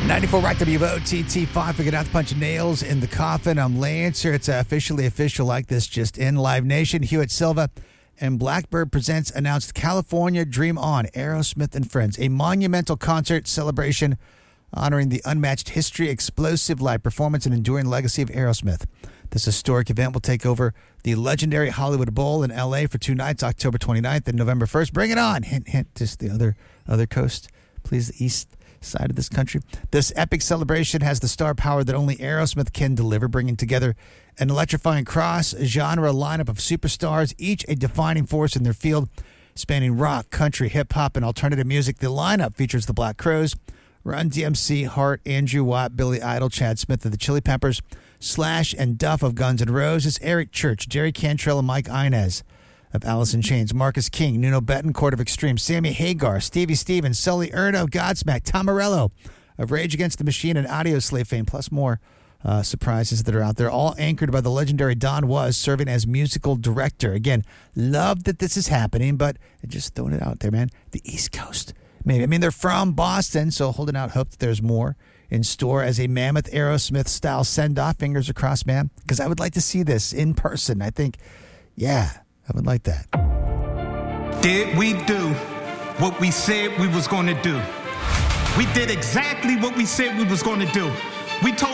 94 Rock WOTT 5. We get out to punch nails in the coffin. I'm Lance. It's officially official like this just in Live Nation. Hewitt Silva and Blackbird Presents announced California Dream On, Aerosmith and Friends, a monumental concert celebration honoring the unmatched history, explosive live performance, and enduring legacy of Aerosmith. This historic event will take over the legendary Hollywood Bowl in L.A. for 2 nights, October 29th and November 1st. Bring it on. Hint, hint, just the other coast, please, the east side of this country. This epic celebration has the star power that only Aerosmith can deliver, bringing together an electrifying cross-genre lineup of superstars, each a defining force in their field, spanning rock, country, hip-hop, and alternative music. The lineup features the Black Crowes, Run DMC, Heart, Andrew Watt, Billy Idol, Chad Smith of the Chili Peppers, Slash and Duff of Guns N' Roses, Eric Church, Jerry Cantrell, and Mike Inez of Alice in Chains, Marcus King, Nuno Bettencourt of Extreme, Sammy Hagar, Stevie Stevens, Sully Erno, Godsmack, Tom Morello of Rage Against the Machine and Audioslave fame, plus more surprises that are out there, all anchored by the legendary Don Was, serving as musical director. Again, love that this is happening, but just throwing it out there, man. The East Coast, maybe. I mean, they're from Boston, so holding out hope that there's more in store as a mammoth Aerosmith-style send-off. Fingers are crossed, man, because I would like to see this in person. I think, yeah, I would like that. Did we do what we said we was going to do? We did exactly what we said we was going to do. We told